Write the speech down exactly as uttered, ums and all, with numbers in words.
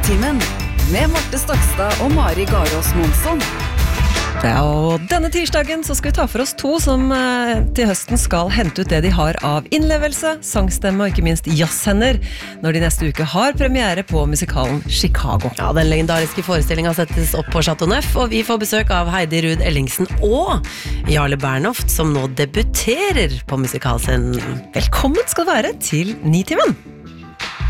Nitimen med Marte Stokstad og Mari Garås Monsson. Ja, og denne tirsdagen så skal vi ta for oss to som eh, til høsten skal hente ut det de har av innlevelse, sangstemme og ikke minst jazzhender, når de neste uke har premiere på musikalen Chicago. Ja, den legendariske forestillingen settes opp på Chateau Neuf, og vi får besøk av Heidi Ruud Ellingsen og Jarle Bernhoft, som nå debuterer på musikalscenen. Velkommen skal det være til Nitimen!